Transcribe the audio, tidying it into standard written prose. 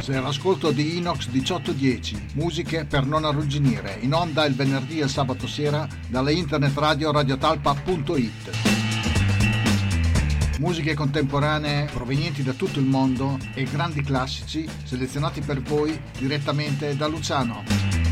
Sei all'ascolto di Inox 1810, musiche per non arrugginire, in onda il venerdì e il sabato sera dalle internet radio radiotalpa.it. Musiche contemporanee provenienti da tutto il mondo e grandi classici selezionati per voi direttamente da Luciano.